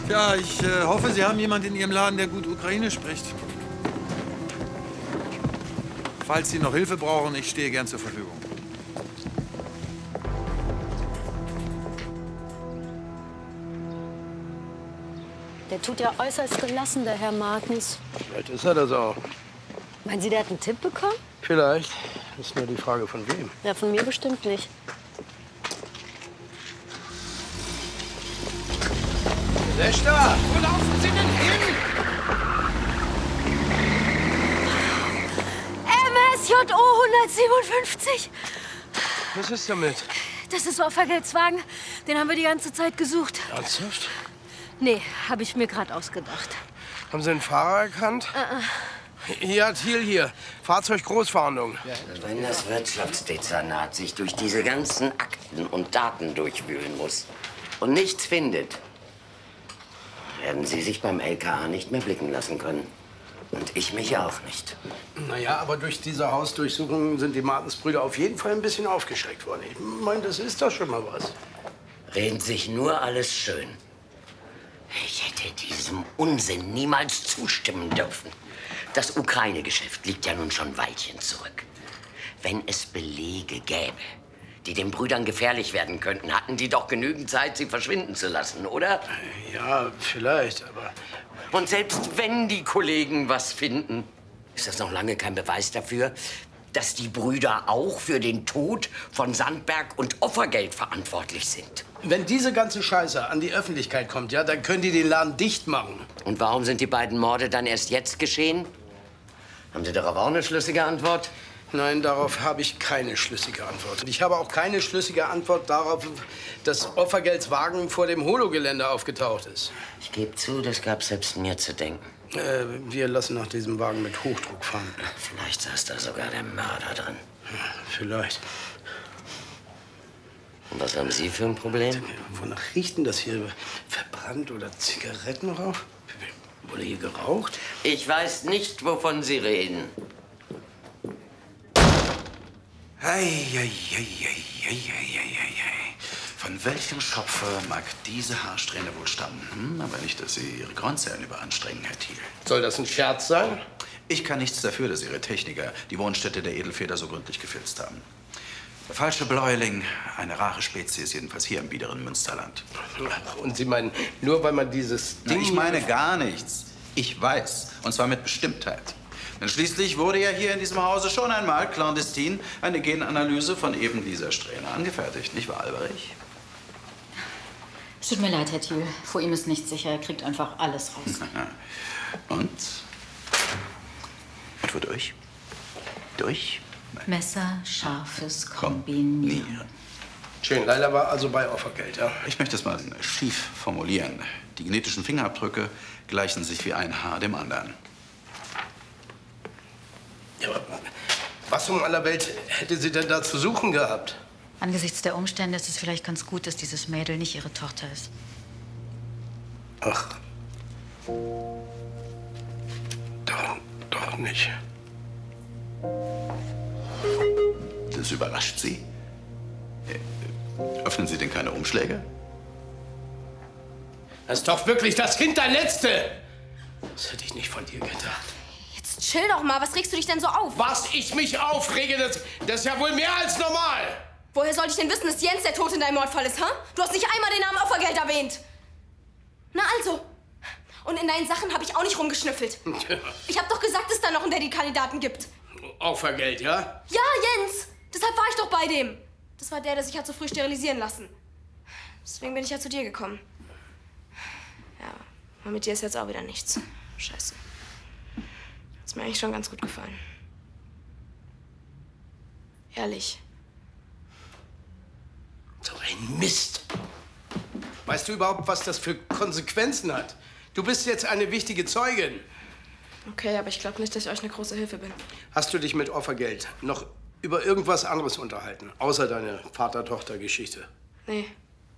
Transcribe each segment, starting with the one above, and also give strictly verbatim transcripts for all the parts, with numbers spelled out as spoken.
Ja, ich äh, hoffe, Sie haben jemanden in Ihrem Laden, der gut Ukrainisch spricht. Falls Sie noch Hilfe brauchen, ich stehe gern zur Verfügung. Der tut ja äußerst gelassen, der Herr Martens. Vielleicht ist er das auch. Meinen Sie, der hat einen Tipp bekommen? Vielleicht. Ist nur die Frage, von wem. Ja, von mir bestimmt nicht. Lechter, wo laufen Sie denn hin? M S J O hundertsiebenundfünfzig. Was ist damit? Das ist Opfergeldswagen. Den haben wir die ganze Zeit gesucht. Ernsthaft? Nee, habe ich mir gerade ausgedacht. Haben Sie den Fahrer erkannt? Uh -uh. Ja, Thiel hier. Fahrzeuggroßfahndung. Wenn das Wirtschaftsdezernat sich durch diese ganzen Akten und Daten durchwühlen muss und nichts findet, werden Sie sich beim L K A nicht mehr blicken lassen können. Und ich mich auch nicht. Naja, aber durch diese Hausdurchsuchung sind die Martens-Brüder auf jeden Fall ein bisschen aufgeschreckt worden. Ich meine, das ist doch schon mal was. Reden sich nur alles schön. Ich hätte diesem Unsinn niemals zustimmen dürfen. Das Ukraine-Geschäft liegt ja nun schon ein Weilchen zurück. Wenn es Belege gäbe, die den Brüdern gefährlich werden könnten, hatten die doch genügend Zeit, sie verschwinden zu lassen, oder? Ja, vielleicht, aber... Und selbst wenn die Kollegen was finden, ist das noch lange kein Beweis dafür, dass die Brüder auch für den Tod von Sandberg und Opfergeld verantwortlich sind. Wenn diese ganze Scheiße an die Öffentlichkeit kommt, ja, dann können die den Laden dicht machen. Und warum sind die beiden Morde dann erst jetzt geschehen? Haben Sie darauf auch eine schlüssige Antwort? Nein, darauf habe ich keine schlüssige Antwort. Ich habe auch keine schlüssige Antwort darauf, dass Opfergeldswagen vor dem Holo-Gelände aufgetaucht ist. Ich gebe zu, das gab selbst mir zu denken. Äh, wir lassen nach diesem Wagen mit Hochdruck fahren. Vielleicht saß da sogar der Mörder drin. Ja, vielleicht. Und was haben Sie für ein Problem? Wonach riecht denn das hier? Verbrannt oder Zigarettenrauch? Wurde hier geraucht? Ich weiß nicht, wovon Sie reden. Ei, ei, ei, ei, ei, ei, ei. Von welchem Schopfer mag diese Haarsträhne wohl stammen? Hm? Aber nicht, dass Sie Ihre Grundzellen überanstrengen, Herr Thiel. Soll das ein Scherz sein? Ich kann nichts dafür, dass Ihre Techniker die Wohnstätte der Edelfeder so gründlich gefilzt haben. Der falsche Bläuling, eine rare Spezies, jedenfalls hier im biederen Münsterland. Und Sie meinen, nur weil man dieses Ding... Na, ich meine gar nichts. Ich weiß, und zwar mit Bestimmtheit. Denn schließlich wurde ja hier in diesem Hause schon einmal clandestin eine Genanalyse von eben dieser Strähne angefertigt, nicht wahr, Alberich? Es tut mir leid, Herr Thiel. Vor ihm ist nichts sicher. Er kriegt einfach alles raus. Und? Und wodurch? Durch? Messer, scharfes Kombinieren. Schön, Leila war also bei Opfergeld, ja? Ich möchte es mal schief formulieren. Die genetischen Fingerabdrücke gleichen sich wie ein Haar dem anderen. Ja, aber was um aller Welt hätte sie denn da zu suchen gehabt? Angesichts der Umstände ist es vielleicht ganz gut, dass dieses Mädel nicht ihre Tochter ist. Ach. Doch, doch nicht. Das überrascht Sie? Öffnen Sie denn keine Umschläge? Das ist doch wirklich das Hinterletzte! Das hätte ich nicht von dir gedacht. Jetzt chill doch mal. Was regst du dich denn so auf? Was ich mich aufrege, das, das ist ja wohl mehr als normal! Woher sollte ich denn wissen, dass Jens der Tod in deinem Mordfall ist, ha? Du hast nicht einmal den Namen Opfergeld erwähnt. Na also. Und in deinen Sachen habe ich auch nicht rumgeschnüffelt. Ich habe doch gesagt, dass es da noch einen Daddy-Kandidaten gibt. Opfergeld, ja? Ja, Jens. Deshalb war ich doch bei dem. Das war der, der sich hat so früh sterilisieren lassen. Deswegen bin ich ja zu dir gekommen. Ja, aber mit dir ist jetzt auch wieder nichts. Scheiße. Hat's mir eigentlich schon ganz gut gefallen. Ehrlich. So ein Mist. Weißt du überhaupt, was das für Konsequenzen hat? Du bist jetzt eine wichtige Zeugin. Okay, aber ich glaube nicht, dass ich euch eine große Hilfe bin. Hast du dich mit Opfergeld noch über irgendwas anderes unterhalten, außer deine Vater-Tochter-Geschichte? Nee.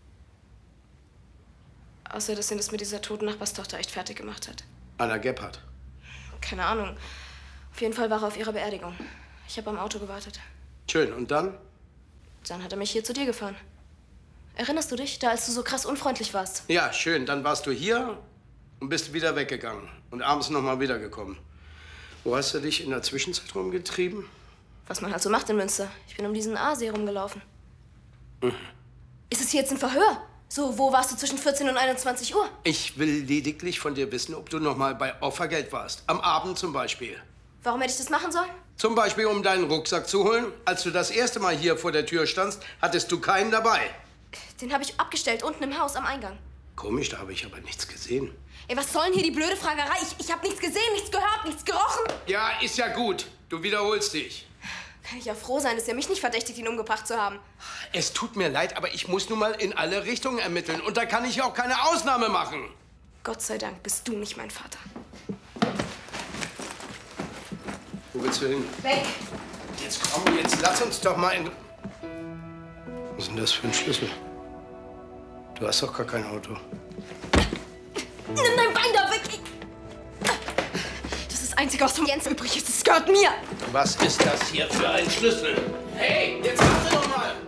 Außer, dass ihn das mit dieser toten Nachbarstochter echt fertig gemacht hat. Anna Gebhardt. Keine Ahnung. Auf jeden Fall war er auf ihrer Beerdigung. Ich habe am Auto gewartet. Schön, und dann? Dann hat er mich hier zu dir gefahren. Erinnerst du dich, da als du so krass unfreundlich warst? Ja, schön. Dann warst du hier und bist wieder weggegangen. Und abends noch mal wiedergekommen. Wo hast du dich in der Zwischenzeit rumgetrieben? Was man halt so macht in Münster. Ich bin um diesen Aasee rumgelaufen. Mhm. Ist es hier jetzt ein Verhör? So, wo warst du zwischen vierzehn und einundzwanzig Uhr? Ich will lediglich von dir wissen, ob du noch mal bei Opfergeld warst. Am Abend zum Beispiel. Warum hätte ich das machen sollen? Zum Beispiel, um deinen Rucksack zu holen. Als du das erste Mal hier vor der Tür standst, hattest du keinen dabei. Den habe ich abgestellt, unten im Haus am Eingang. Komisch, da habe ich aber nichts gesehen. Ey, was soll denn hier die blöde Fragerei? Ich, ich habe nichts gesehen, nichts gehört, nichts gerochen. Ja, ist ja gut. Du wiederholst dich. Kann ich ja froh sein, dass er mich nicht verdächtigt, ihn umgebracht zu haben. Es tut mir leid, aber ich muss nun mal in alle Richtungen ermitteln. Und da kann ich auch keine Ausnahme machen. Gott sei Dank bist du nicht mein Vater. Wo willst du hin? Weg! Jetzt komm, jetzt lass uns doch mal in... Was ist denn das für ein Schlüssel? Du hast doch gar kein Auto. Nimm dein Bein da weg! Das ist das Einzige, was von Jens übrig ist. Das gehört mir! Was ist das hier für ein Schlüssel? Hey, jetzt warte doch mal!